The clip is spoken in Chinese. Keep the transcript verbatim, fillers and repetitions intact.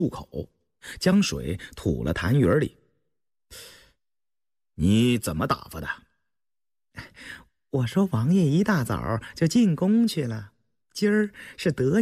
漱口，将水吐了痰盂里。你怎么打发的？我说王爷一大早就进宫去了，今儿是得